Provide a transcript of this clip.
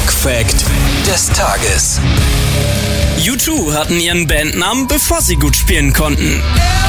Musikfact des Tages. U2 hatten ihren Bandnamen, bevor sie gut spielen konnten.